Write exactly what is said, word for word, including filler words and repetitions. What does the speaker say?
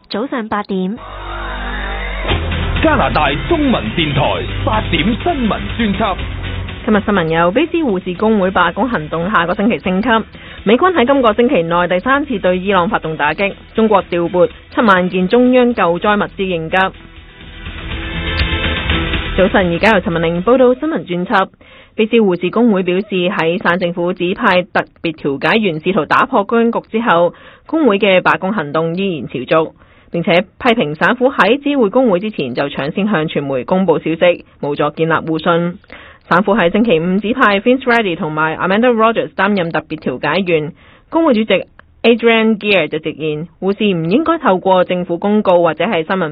早上八點。 加拿大中文電台八點新聞專輯。 今日新聞有卑詩護士工會罷工行動下個星期升級，美軍喺今個星期內第三次對伊朗發動打擊，中國調撥七萬件中央救災物資應急。早晨，而家由陳文玲報道新聞專輯。卑詩護士工會表示，喺省政府指派特別調解員試圖打破僵局之後，工會嘅罷工行動依然持續，並且批評省府喺知會工會之前就搶先向傳媒公佈消息，無助建立互信。省府喺星期五指派 Vince Reddy 同埋 Amanda Rogers 擔任特別調解員。工會主席 Adrian Gear 就直言，護士唔應該透過政府公告或者係新聞